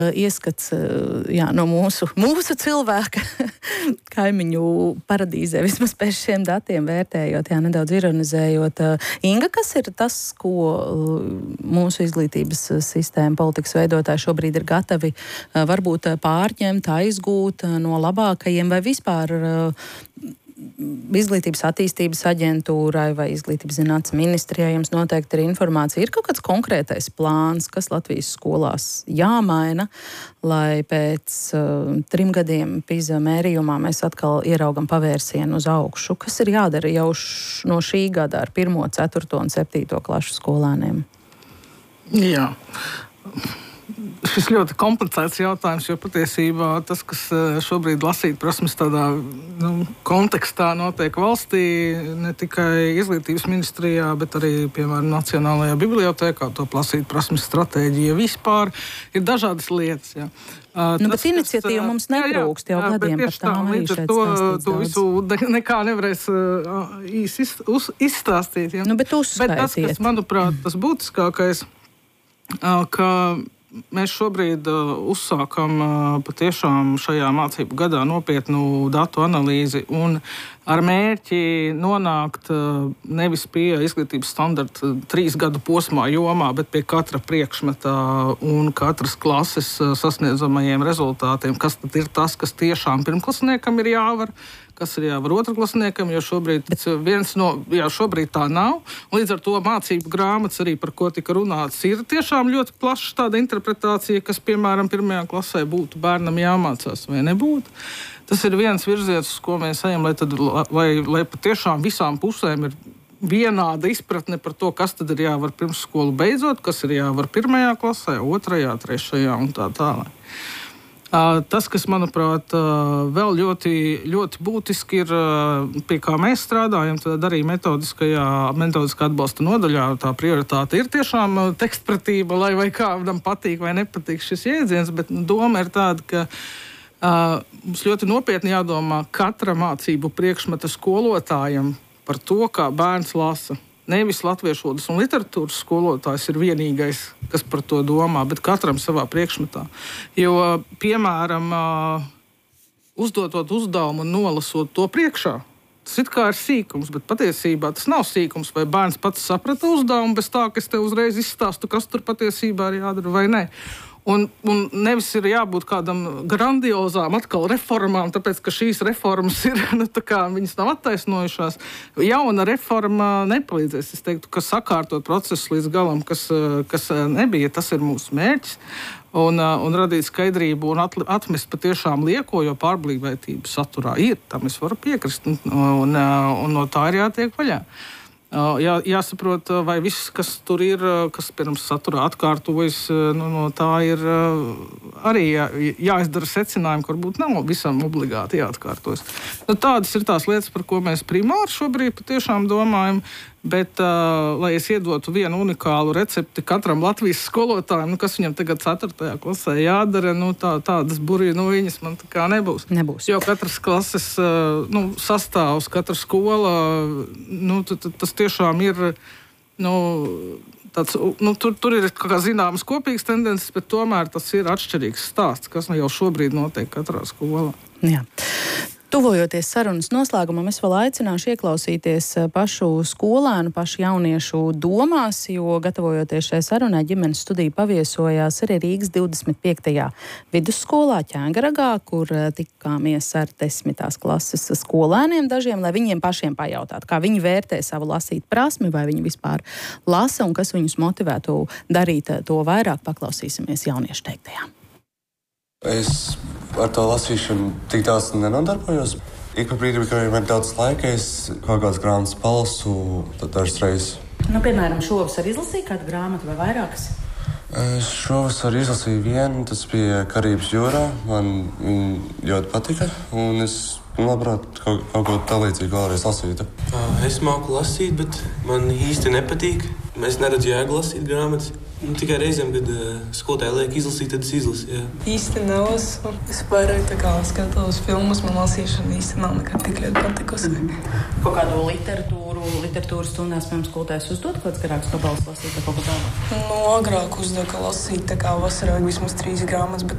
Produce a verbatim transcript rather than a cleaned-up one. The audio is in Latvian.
Ieskats jā, no mūsu, mūsu cilvēka kaimiņu paradīzē, vismaz pēc šiem datiem vērtējot, jā, nedaudz ironizējot. Inga, kas ir tas, ko mūsu izglītības sistēma, politikas veidotāji šobrīd ir gatavi varbūt pārņemt, aizgūt no labākajiem vai vispār Izglītības attīstības aģentūrai vai Izglītības zinātnes ministrijai jums noteikti ir informācija. Ir kaut kāds konkrētais plāns, kas Latvijas skolās jāmaina, lai pēc uh, trim gadiem PISA mērījumā mēs atkal ieraugam pavērsienu uz augšu. Kas ir jādara jau š, no šī gada ar pirmo, ceturto un septīto klašu skolēniem? Jā. Šis ļoti komplicēts jautājums, jo patiesībā tas, kas šobrīd lasīt prasmes tādā nu, kontekstā notiek valstī, ne tikai izglītības ministrijā, bet arī, piemēram, Nacionālajā bibliotēkā, to lasīt prasmes stratēģija vispār, ir dažādas lietas. Jā. Nu, tas, bet iniciatīva mums netrūkst jau jā, gadiem par tām arī šeit stāstīts. To visu nekā nevarēs īsi izstāstīt. Jā. Nu, bet bet tas, kas, manuprāt, tas būtiskākais, ka mēs šobrīd uh, uzsākam uh, patiešām šajā mācību gadā nopietnu datu analīzi un ar mērķi nonākt uh, nevis pie izglītības standarta trīs gadu posmā jomā, bet pie katra priekšmetā un katras klases uh, sasniedzamajiem rezultātiem. Kas tad ir tas, kas tiešām pirmklasniekam ir jāvar, kas ir jāvar otrklasniekam, jo šobrīd viens no, jā, šobrīd tā nav. Līdz ar to mācību grāmatas arī, par ko tika runāts, ir tiešām ļoti plaša tāda interpretācija, kas, piemēram, pirmajā klasē būtu bērnam jāmācās vai nebūtu. Tas ir viens virziens, uz ko mēs ejam, lai, tad, lai, lai patiešām visām pusēm ir vienāda izpratne par to, kas tad ir jāvar pirms skolu beidzot, kas ir jāvar pirmajā klasē, otrajā, trešajā un tā tālāk. Tas, kas, manuprāt, vēl ļoti, ļoti būtiski ir, pie kā mēs strādājam, tad arī metodiskajā, metodiskā atbalsta nodaļā, tā prioritāte ir tiešām tekstpratība, lai vai kādam patīk vai nepatīk šis jēdziens, bet doma ir tāda, ka uh, mums ļoti nopietni jādomā katra mācību priekšmeta skolotājam par to, kā bērns lasa. Nevis latviešu valodas un literatūras skolotājs ir vienīgais, kas par to domā, bet katram savā priekšmetā. Jo, piemēram, uzdotot uzdevumu un nolasot to priekšā, tas it kā ir sīkums, bet patiesībā tas nav sīkums, vai bērns pats saprata uzdevumu bez tā, ka es tev uzreiz izstāstu, kas tur patiesībā ir jādara vai nē. Un, un nevis ir jābūt kādam grandiozām atkal reformām, tāpēc, ka šīs reformas ir, nu, tā kā viņas nav attaisnojušās. Jauna reforma nepalīdzēs. Es teiktu, ka sakārtot procesu līdz galam, kas, kas nebija, tas ir mūsu mērķis. Un, un radīt skaidrību un atmest patiešām lieko, jo pārblīvētība saturā ir. Tam es varu piekrist. Un, un, un no tā ir jātiek vaļā. Jā, jāsaprot, vai viss, kas tur ir, kas pirms saturā atkārtojas, nu, no tā ir arī jā, jāizdara secinājumi, ka varbūt nav visam obligāti jāatkārtojas. Nu, tādas ir tās lietas, par ko mēs primāri šobrīd patiešām domājam, bet, uh, lai es iedotu vienu unikālu recepti katram Latvijas skolotājam, nu, kas viņam tagad ceturtajā klasē jādara, nu, tā, tādas burvju nu, viņas man tā kā nebūs. Nebūs. Jo katras klases uh, nu, sastāvs, katra skola, nu, t- t- tas tiešām ir, nu, tāds, nu, tur, tur ir kā zināmas kopīgas tendences, bet tomēr tas ir atšķirīgs stāsts, kas jau šobrīd notiek katrā skolā. Jā. Tuvojoties sarunas noslēgumam, es vēl aicināšu ieklausīties pašu skolēnu, pašu jauniešu domās, jo gatavojoties šai sarunai ģimenes studija paviesojās arī Rīgas divdesmit piektajā vidusskolā Ķēngaragā, kur tikāmies ar desmitās klases skolēniem dažiem, lai viņiem pašiem pajautātu, kā viņi vērtē savu lasīt prasmi, vai viņi vispār lasa un kas viņus motivētu darīt to vairāk. Paklausīsimies jauniešu teiktajā. Es ar to lasīšanu tik daudz nenodarbojos. Ik pa brīdim, kad man ir daudz laika, es kaut kādas grāmatas palasu, tad dažas reizes. Nu, piemēram, šovasar izlasīju kādu grāmatu vai vairākas? Es šovasar izlasīju vienu, tas bija Karības jūrā. Man viņa ļoti patika, un es labprāt kaut, kaut ko tā līdzīgu vēlreiz lasītu. Es māku lasīt, bet man īsti nepatīk. Es neredzu jēgu lasīt grāmatas. Nu, tikai reizēm, kad uh, skolotāji liek izlasīt, tad es izlasu. Jā. Īsti nelasu. Es vairāk tā kā skatos filmas, man lasīšana īsti nav nekad tik ļoti patikusi. Kaut kādu literatūru nu, literatūras stundās, piemēram, skolotājs uzdod kaut kāds garāks gabals lasīt vai kaut ko tādu? Nu, agrāk uzdeva, ka lasīt tā kā vasarā vismaz trīs grāmatas, bet